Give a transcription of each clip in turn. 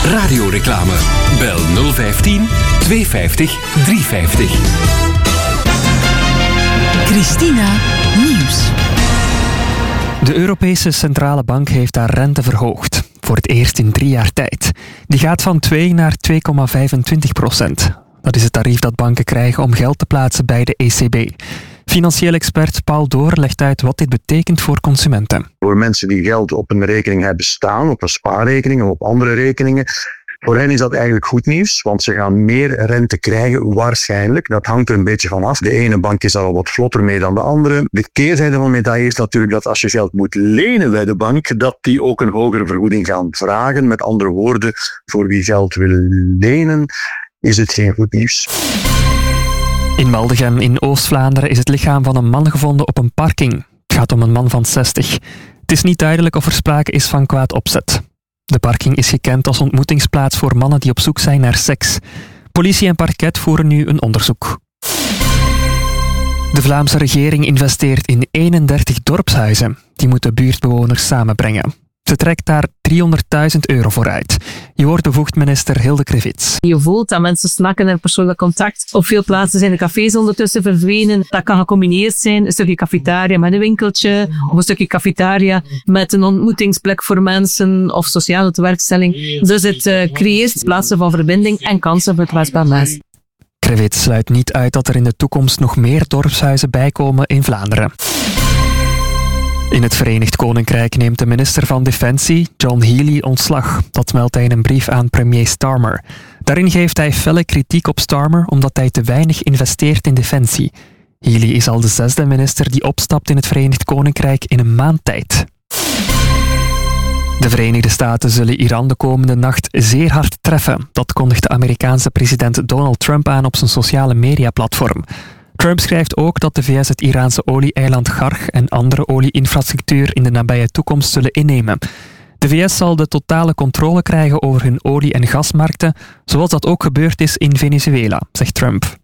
Radioreclame. Bel 015 250 350. Christina Nieuws. De Europese Centrale Bank heeft haar rente verhoogd. Voor het eerst in 3 jaar tijd. Die gaat van 2 naar 2,25%. Dat is het tarief dat banken krijgen om geld te plaatsen bij de ECB. Financieel expert Paul Door legt uit wat dit betekent voor consumenten. Voor mensen die geld op een rekening hebben staan, op een spaarrekening of op andere rekeningen, voor hen is dat eigenlijk goed nieuws, want ze gaan meer rente krijgen, waarschijnlijk. Dat hangt er een beetje van af. De ene bank is daar al wat vlotter mee dan de andere. De keerzijde van de medaille is natuurlijk dat als je geld moet lenen bij de bank, dat die ook een hogere vergoeding gaan vragen. Met andere woorden, voor wie geld wil lenen, is het geen goed nieuws. In Maldegem in Oost-Vlaanderen is het lichaam van een man gevonden op een parking. Het gaat om een man van 60. Het is niet duidelijk of er sprake is van kwaad opzet. De parking is gekend als ontmoetingsplaats voor mannen die op zoek zijn naar seks. Politie en parket voeren nu een onderzoek. De Vlaamse regering investeert in 31 dorpshuizen. Die moeten buurtbewoners samenbrengen. Ze trekt daar €300.000 voor uit. Je hoort bevoegd minister Hilde Krevits. Je voelt dat mensen snakken naar persoonlijk contact. Op veel plaatsen zijn de cafés ondertussen verdwenen. Dat kan gecombineerd zijn. Een stukje cafetaria met een winkeltje. Of een stukje cafetaria met een ontmoetingsplek voor mensen. Of sociale tewerkstelling. Dus het creëert plaatsen van verbinding en kansen voor kwetsbaar mensen. Krevits sluit niet uit dat er in de toekomst nog meer dorpshuizen bijkomen in Vlaanderen. In het Verenigd Koninkrijk neemt de minister van Defensie, John Healey, ontslag. Dat meldt hij in een brief aan premier Starmer. Daarin geeft hij felle kritiek op Starmer omdat hij te weinig investeert in defensie. Healey is al de 6e minister die opstapt in het Verenigd Koninkrijk in een maand tijd. De Verenigde Staten zullen Iran de komende nacht zeer hard treffen. Dat kondigt de Amerikaanse president Donald Trump aan op zijn sociale mediaplatform. Trump schrijft ook dat de VS het Iraanse olie-eiland Garg en andere olie-infrastructuur in de nabije toekomst zullen innemen. De VS zal de totale controle krijgen over hun olie- en gasmarkten, zoals dat ook gebeurd is in Venezuela, zegt Trump.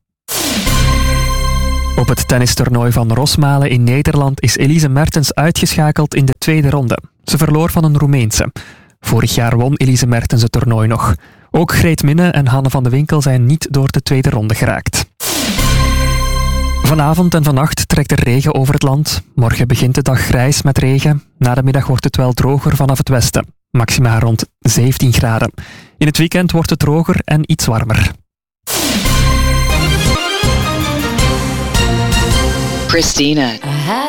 Op het tennistoernooi van Rosmalen in Nederland is Elise Mertens uitgeschakeld in de tweede ronde. Ze verloor van een Roemeense. Vorig jaar won Elise Mertens het toernooi nog. Ook Greet Minne en Hanne van de Winkel zijn niet door de tweede ronde geraakt. Vanavond en vannacht trekt er regen over het land. Morgen begint de dag grijs met regen. Na de middag wordt het wel droger vanaf het westen. Maxima rond 17 graden. In het weekend wordt het droger en iets warmer. Christina.